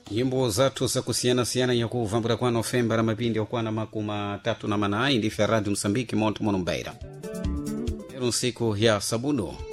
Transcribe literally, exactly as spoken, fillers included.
Nyimbo zatu za kusiana siana ya kuvambura kwa Novemba na mapindi kwa na makuma tatu na manai ndi Radio Msambiki Monte Monumbeira. Lero siku ya Sabuno